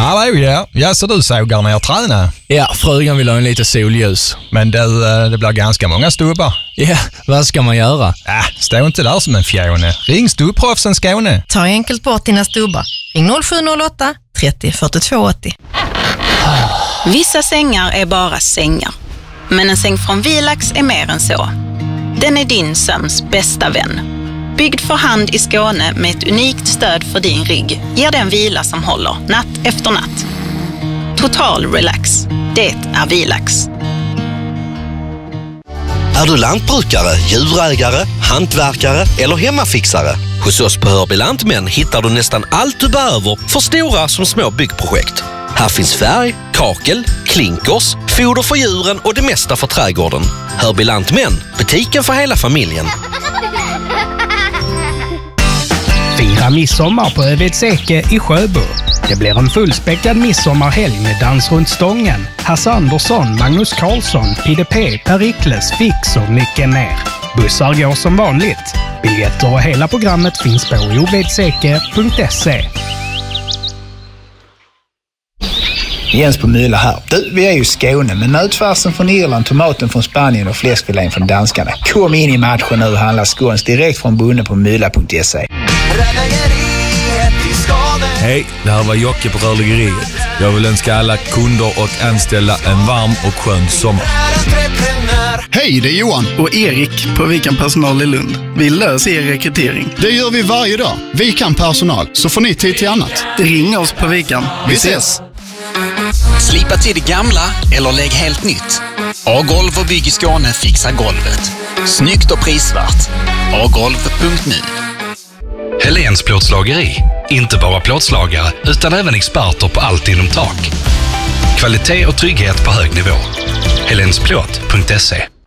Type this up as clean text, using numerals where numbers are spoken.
Hallå, ja, så du sågar ner träna? Ja, frugan vill ha en lite solljus. Men det blir ganska många stubbar. Ja, vad ska man göra? Stå inte där som en fjone. Ring Stubbproffsen Skåne. Ta enkelt bort dina stubbar. Ring 0708 30 42 80. Vissa sängar är bara sängar. Men en säng från Vilax är mer än så. Den är din sömns bästa vän. Byggd för hand i Skåne med ett unikt stöd för din rygg ger den vila som håller natt efter natt. Total relax. Det är Vilax. Är du lantbrukare, djurägare, hantverkare eller hemmafixare? Hos oss på Hörby Lantmän hittar du nästan allt du behöver för stora som små byggprojekt. Här finns färg, kakel, klinkers, foder för djuren och det mesta för trädgården. Hörby Lantmän, butiken för hela familjen. Fira midsommar på Övedseke i Sjöbo. Det blir en fullspäckad midsommarhelg med dans runt stången. Hasse Andersson, Magnus Karlsson, PDP, Perikles, Fix och mycket mer. Bussar går som vanligt. Biljetter och hela programmet finns på ovedseke.se. Jens på Myla här. Du, vi är ju i Skåne, men nötfärsen från Irland, tomaten från Spanien och fläskfilén från danskarna. Kom in i matchen nu och handla skåns direkt från bonden på myla.se. Hej, det här var Jocke på Rörläggeriet. Jag vill önska alla kunder och anställda en varm och skön sommar. Hej, det är Johan och Erik på Vikan Personal i Lund. Vi löser er rekrytering. Det gör vi varje dag. Vikan Personal, så får ni tid till annat. Ring oss på Vikan. Vi ses! Slipa till det gamla eller lägg helt nytt. A-golv och bygg i Skåne fixar golvet. Snyggt och prisvärt. agolv.nu. Helens plåtslageri. Inte bara plåtslagare utan även experter på allt inom tak. Kvalitet och trygghet på hög nivå. helensplåt.se